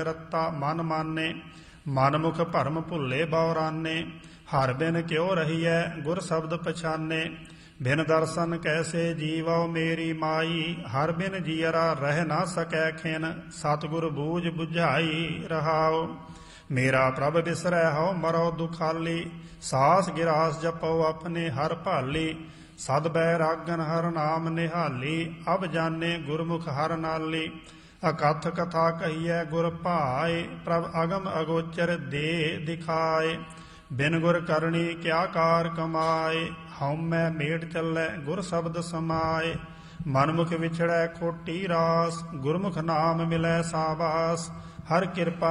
ਰਤਾ ਮਨ ਮਾਨੇ, ਮਨਮੁਖ ਭਰਮ ਭੁੱਲੇ ਬਉਰਾਨੇ। ਹਰ ਬਿਨ ਕਿਉ ਰਹੀਐ ਗੁਰ ਸ਼ਬਦ ਪਛਾਨੇ, ਬਿਨ ਦਰਸ਼ਨ ਕੈਸੇ ਜੀਵਉ ਮੇਰੀ ਮਾਈ। ਹਰ ਬਿਨ ਜੀਅਰਾ ਰਹਿ ਨਾ ਸਕੈ ਖਿਨ, ਸਤਿਗੁਰ ਬੂਝ ਬੁਝਾਈ ਰਹਾਉ। ਮੇਰਾ ਪ੍ਰਭ ਬਿਸਰੈ ਹਉ ਮਰੋ ਦੁਖਾਲੀ, ਸਾਸ ਗਿਰਾਸ ਜਪਉ ਆਪਣੇ ਹਰ ਭਾਲੀ। ਸਦ ਬੈਰਾਗਨ ਹਰ ਨਾਮ ਨਿਹਾਲੀ, ਅਬ ਜਾਣੇ ਗੁਰਮੁਖ ਹਰ ਨਾਲੀ। ਅਕਥ ਕਥਾ ਕਹੀਐ ਗੁਰ ਭਾਏ, ਪ੍ਰਭ ਅਗਮ ਅਗੋਚਰ ਦੇ ਦਿਖਾਏ। ਬਿਨ ਗੁਰ ਕਰਨੀ ਕਿਆ ਕਾਰ ਕਮਾਏ, ਹਉਮੈ ਮੇਟ ਚੱਲੈ ਗੁਰ ਸ਼ਬਦ ਸਮਾਏ। ਮਨਮੁਖ ਵਿਛੜੈ ਖੋਟੀ ਰਾਸ, ਗੁਰਮੁਖ ਨਾਮ ਮਿਲੈ ਸਾਬਾਸ। ਹਰ ਕਿਰਪਾ